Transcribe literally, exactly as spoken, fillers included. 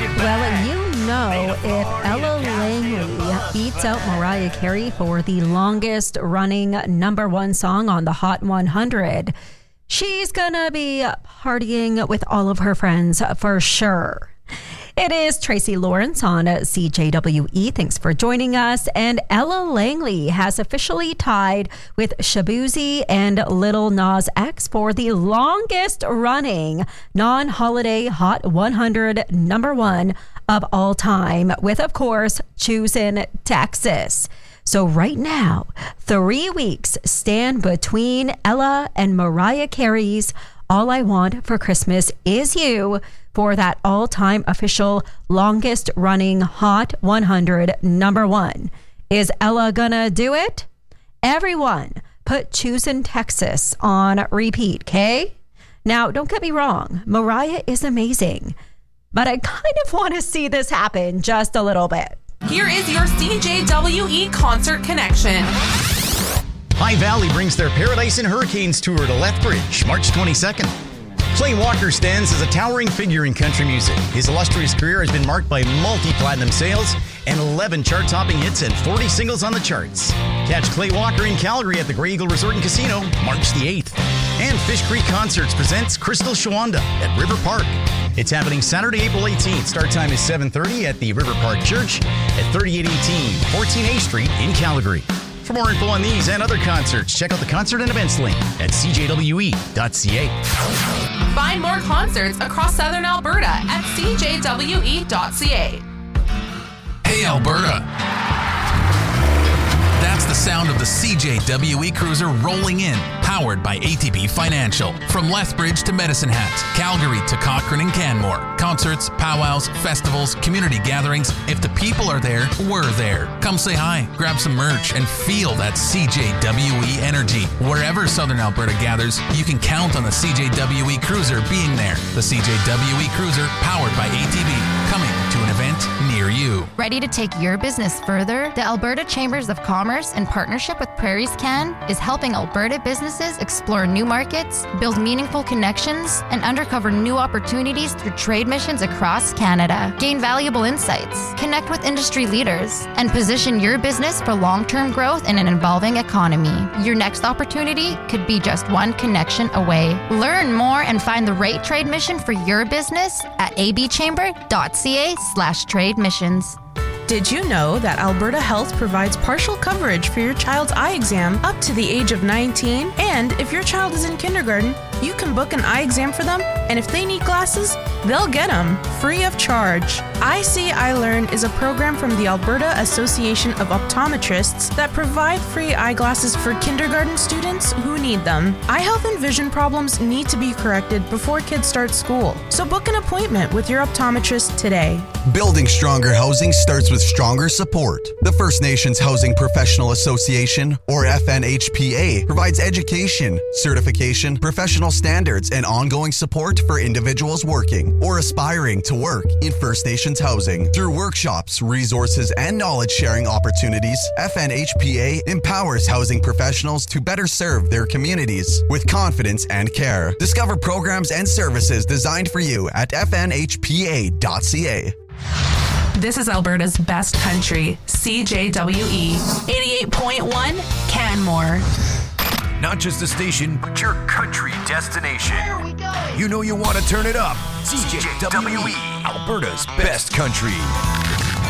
Well, you know, if Ella Langley beats out Mariah Carey for the longest running number one song on the Hot one hundred, she's gonna be partying with all of her friends for sure. It is Tracy Lawrence on C J W E. Thanks for joining us. And Ella Langley has officially tied with Shaboozey and Lil Nas X for the longest running non-holiday Hot one hundred number one of all time, with, of course, Choosin' Texas. So right now, three weeks stand between Ella and Mariah Carey's All I Want for Christmas Is You for that all-time official longest running Hot one hundred number one. Is Ella gonna do it? Everyone put Choosin' Texas on repeat, okay? Now, don't get me wrong, Mariah is amazing, but I kind of want to see this happen just a little bit. Here is your C J W E Concert Connection. High Valley brings their Paradise and Hurricanes tour to Lethbridge, March twenty-second. Clay Walker stands as a towering figure in country music. His illustrious career has been marked by multi-platinum sales and eleven chart-topping hits and forty singles on the charts. Catch Clay Walker in Calgary at the Grey Eagle Resort and Casino, March the eighth. And Fish Creek Concerts presents Crystal Shawanda at River Park. It's happening Saturday, April eighteenth. Start time is seven thirty at the River Park Church at thirty-eight eighteen fourteen A Street in Calgary. For more info on these and other concerts, check out the concert and events link at c j w e dot c a. Find more concerts across Southern Alberta at c j w e dot c a. Hey, Alberta. That's the sound of the C J W E Cruiser rolling in, powered by A T B Financial. From Lethbridge to Medicine Hat, Calgary to Cochrane and Canmore. Concerts, powwows, festivals, community gatherings. If the people are there, we're there. Come say hi, grab some merch, and feel that C J W E energy. Wherever Southern Alberta gathers, you can count on the C J W E Cruiser being there. The C J W E Cruiser, powered by A T B, coming to an event near you. Ready to take your business further? The Alberta Chambers of Commerce, in partnership with Prairies Can, is helping Alberta businesses explore new markets, build meaningful connections, and uncover new opportunities through trade missions across Canada. Gain valuable insights, connect with industry leaders, and position your business for long-term growth in an evolving economy. Your next opportunity could be just one connection away. Learn more and find the right trade mission for your business at a b chamber dot c a slash trade missions. Did you know that Alberta Health provides partial coverage for your child's eye exam up to the age of nineteen? And if your child is in kindergarten, you can book an eye exam for them, and if they need glasses, they'll get them free of charge. I See, I Learn is a program from the Alberta Association of Optometrists that provide free eyeglasses for kindergarten students who need them. Eye health and vision problems need to be corrected before kids start school, so book an appointment with your optometrist today. Building stronger housing starts with stronger support. The First Nations Housing Professional Association, or F N H P A, provides education, certification, professional standards, and ongoing support for individuals working or aspiring to work in First Nations housing. Through workshops, resources, and knowledge-sharing opportunities, F N H P A empowers housing professionals to better serve their communities with confidence and care. Discover programs and services designed for you at f n h p a dot c a. This is Alberta's best country, C J W E, eighty-eight point one, Canmore. Not just a station, but your country destination. Where are we going? You know you want to turn it up. C J W E, Alberta's best country.